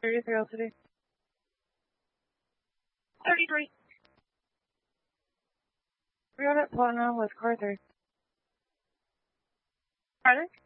33 LCD. 33. We're on at Platinum with car 3. Pardon?